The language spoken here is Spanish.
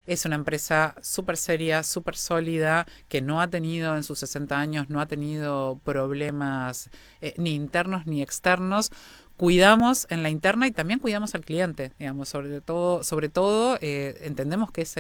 Es una empresa súper seria, súper sólida, que no ha tenido en sus 60 años, no ha tenido problemas ni internos ni externos. Cuidamos en la interna y también cuidamos al cliente, digamos, sobre todo entendemos que es